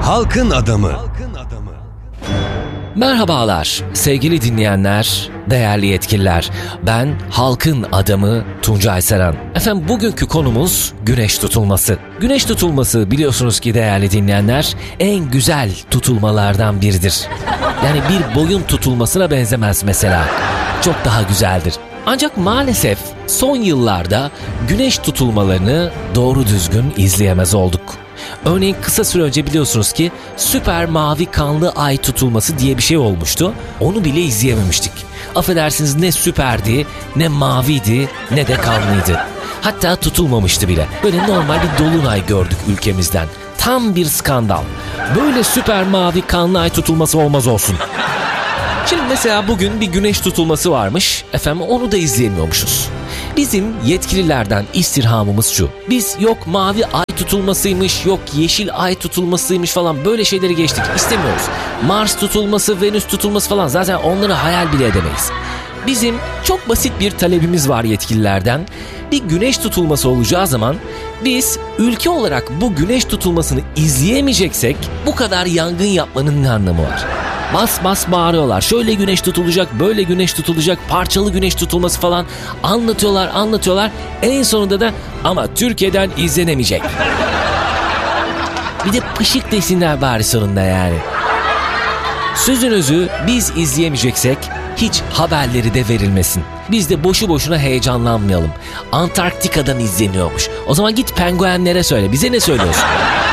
Halkın adamı. Merhabalar sevgili dinleyenler, değerli yetkililer. Ben halkın adamı Tuncay Saran. Efendim bugünkü konumuz güneş tutulması. Güneş tutulması biliyorsunuz ki değerli dinleyenler en güzel tutulmalardan biridir. Yani bir boyun tutulmasına benzemez mesela. Çok daha güzeldir. Ancak maalesef son yıllarda güneş tutulmalarını doğru düzgün izleyemez olduk. Örneğin kısa süre önce biliyorsunuz ki süper mavi kanlı ay tutulması diye bir şey olmuştu. Onu bile izleyememiştik. Affedersiniz, ne süperdi, ne maviydi, ne de kanlıydı. Hatta tutulmamıştı bile. Böyle normal bir dolunay gördük ülkemizden. Tam bir skandal. Böyle süper mavi kanlı ay tutulması olmaz olsun. Şimdi mesela bugün bir güneş tutulması varmış. Efendim onu da izleyemiyormuşuz. Bizim yetkililerden istirhamımız şu. Biz yok mavi ay tutulmasıymış, yok yeşil ay tutulmasıymış falan böyle şeyleri geçtik. İstemiyoruz. Mars tutulması, Venüs tutulması falan zaten onları hayal bile edemeyiz. Bizim çok basit bir talebimiz var yetkililerden. Bir güneş tutulması olacağı zaman biz ülke olarak bu güneş tutulmasını izleyemeyeceksek bu kadar yangın yapmanın ne anlamı var? Bas bas bağırıyorlar. Şöyle güneş tutulacak, böyle güneş tutulacak, parçalı güneş tutulması falan anlatıyorlar. En sonunda da ama Türkiye'den izlenemeyecek. Bir de pışık desinler bari sonunda yani. Sözün özü, biz izleyemeyeceksek hiç haberleri de verilmesin. Biz de boşu boşuna heyecanlanmayalım. Antarktika'dan izleniyormuş. O zaman git penguenlere söyle. Bize ne söylüyorsun?